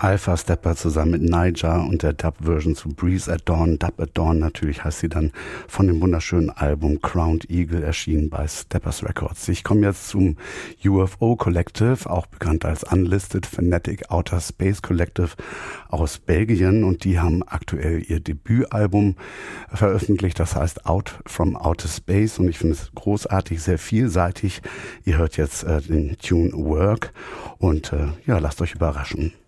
Alpha Stepper zusammen mit Niger und der Dub-Version zu Breeze at Dawn. Dub at Dawn natürlich heißt sie dann, von dem wunderschönen Album Crowned Eagle, erschienen bei Steppers Records. Ich komme jetzt zum UFO Collective, auch bekannt als Unlisted Fanatic Outer Space Collective aus Belgien, und die haben aktuell ihr Debütalbum veröffentlicht, das heißt Out from Outer Space, und ich finde es großartig, sehr vielseitig. Ihr hört jetzt den Tune Work und lasst euch überraschen.